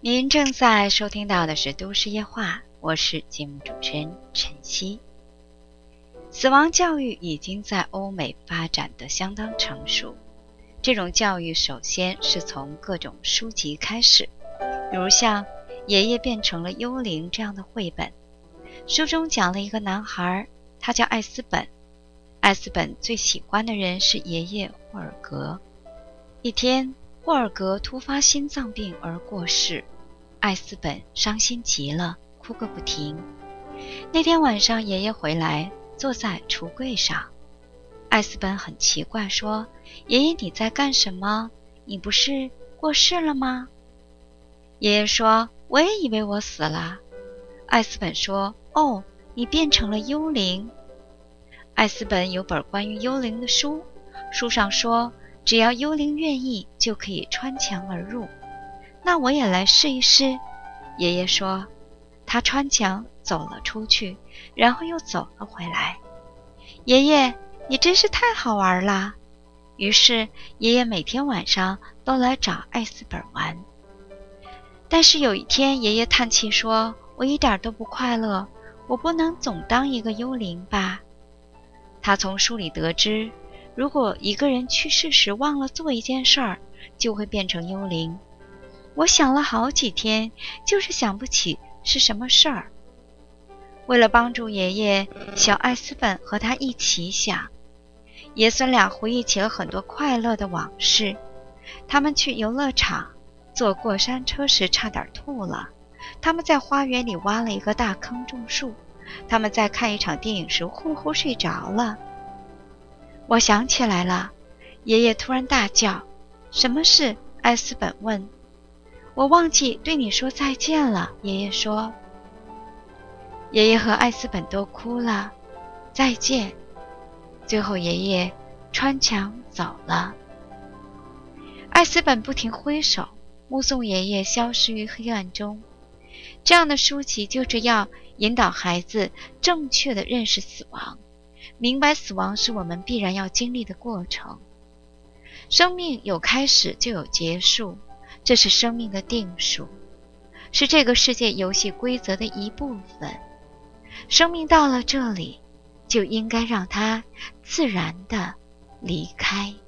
您正在收听到的是都市夜话，我是节目主持人晨曦。死亡教育已经在欧美发展得相当成熟，这种教育首先是从各种书籍开始，比如像爷爷变成了幽灵这样的绘本。书中讲了一个男孩，他叫艾斯本。艾斯本最喜欢的人是爷爷霍尔格。一天，霍尔格突发心脏病而过世，艾斯本伤心极了，哭个不停。那天晚上，爷爷回来，坐在橱柜上。艾斯本很奇怪，说：“爷爷，你在干什么？你不是过世了吗？”爷爷说：“我也以为我死了。”艾斯本说：“哦，你变成了幽灵。”艾斯本有本关于幽灵的书，书上说，只要幽灵愿意，就可以穿墙而入。那我也来试一试。爷爷说。他穿墙走了出去，然后又走了回来。爷爷，你真是太好玩了。于是爷爷每天晚上都来找艾斯本玩。但是有一天，爷爷叹气说：“我一点都不快乐，我不能总当一个幽灵吧。”他从书里得知，如果一个人去世时忘了做一件事儿，就会变成幽灵。我想了好几天，就是想不起是什么事儿。为了帮助爷爷，小艾斯本和他一起想。爷孙俩回忆起了很多快乐的往事。他们去游乐场，坐过山车时差点吐了。他们在花园里挖了一个大坑种树。他们在看一场电影时呼呼睡着了。我想起来了，爷爷突然大叫：“什么事？”艾斯本问。我忘记对你说再见了，爷爷说。爷爷和艾斯本都哭了，再见。最后爷爷穿墙走了。艾斯本不停挥手，目送爷爷消失于黑暗中。这样的书籍就是要引导孩子正确地认识死亡，明白死亡是我们必然要经历的过程。生命有开始就有结束，这是生命的定数，是这个世界游戏规则的一部分。生命到了这里，就应该让它自然地离开。